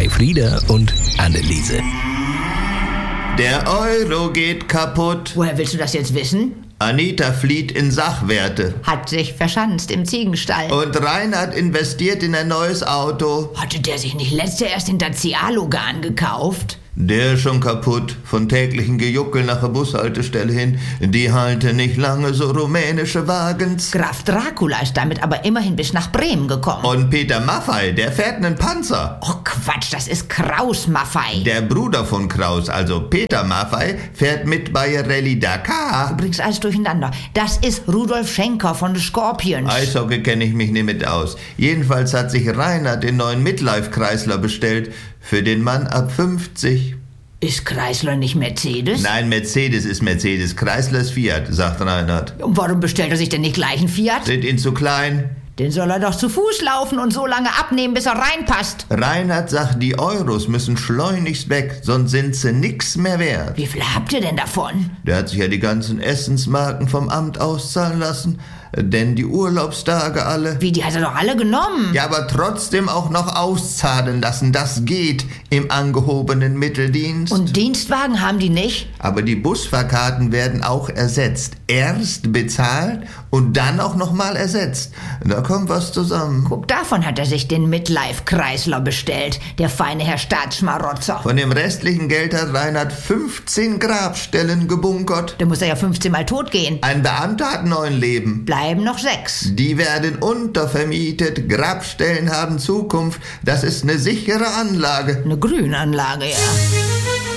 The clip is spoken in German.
bei Frieda und Anneliese. Der Euro geht kaputt. Woher willst du das jetzt wissen? Anita flieht in Sachwerte. Hat sich verschanzt im Ziegenstall. Und Reinhard investiert in ein neues Auto. Hatte der sich nicht letztes Jahr erst den Dacia Logan gekauft? Der ist schon kaputt, von täglichen Gejuckel nach der Bushaltestelle hin. Die halten nicht lange, so rumänische Wagens. Graf Dracula ist damit aber immerhin bis nach Bremen gekommen. Und Peter Maffei, der fährt einen Panzer. Oh Quatsch, das ist Kraus Maffei. Der Bruder von Kraus, also Peter Maffei, fährt mit bei Rallye Dakar. Du bringst alles durcheinander. Das ist Rudolf Schenker von den Scorpions. Eishockey kenne ich mich nicht mit aus. Jedenfalls hat sich Reinhard den neuen Midlife-Kreisler bestellt. Für den Mann ab 50. Ist Kreisler nicht Mercedes? Nein, Mercedes ist Mercedes. Kreisler ist Fiat, sagt Reinhard. Und warum bestellt er sich denn nicht gleich einen Fiat? Sind ihn zu klein? Den soll er doch zu Fuß laufen und so lange abnehmen, bis er reinpasst. Reinhard sagt, die Euros müssen schleunigst weg, sonst sind sie nix mehr wert. Wie viel habt ihr denn davon? Der hat sich ja die ganzen Essensmarken vom Amt auszahlen lassen. Denn die Urlaubstage alle... Wie, die hat er doch alle genommen? Ja, aber trotzdem auch noch auszahlen lassen. Das geht im angehobenen Mitteldienst. Und Dienstwagen haben die nicht? Aber die Busfahrkarten werden auch ersetzt. Erst bezahlt und dann auch nochmal ersetzt. Da kommt was zusammen. Guck, davon hat er sich den Midlife-Kreisler bestellt, der feine Herr Staatsschmarotzer. Von dem restlichen Geld hat Reinhard 15 Grabstellen gebunkert. Da muss er ja 15 Mal tot gehen. Ein Beamter hat 9 Leben. Bleiben noch 6. Die werden untervermietet. Grabstellen haben Zukunft. Das ist eine sichere Anlage. Eine Grünanlage, ja.